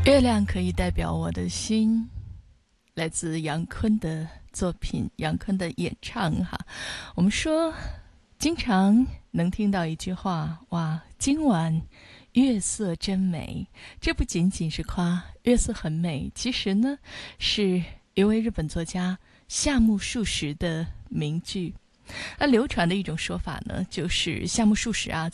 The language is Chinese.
月亮可以代表我的心，来自杨坤的作品，杨坤的演唱哈。我们说经常能听到一句话，哇，今晚月色真美。这不仅仅是夸月色很美，其实呢是一位日本作家夏目漱石的名句。那流传的一种说法呢，就是夏目漱石啊，